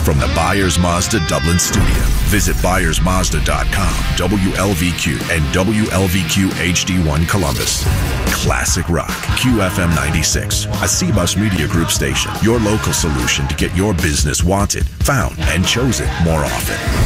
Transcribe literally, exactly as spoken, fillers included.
From the Byers Mazda Dublin studio, visit byers mazda dot com, W L V Q, and W L V Q H D one Columbus. Classic rock, Q F M ninety-six, a C-Bus Media Group station. Your local solution to get your business wanted, found, and chosen more often.